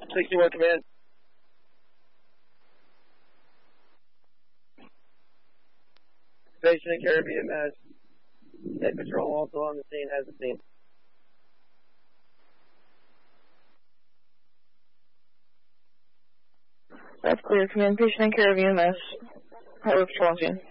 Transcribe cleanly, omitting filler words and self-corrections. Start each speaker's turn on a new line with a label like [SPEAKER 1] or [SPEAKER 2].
[SPEAKER 1] 61 command. Station and Caribbean Mass. Net Patrol also on the scene, has the scene.
[SPEAKER 2] That's clear. Command Station and Caribbean Mass. Highway Patrol on scene.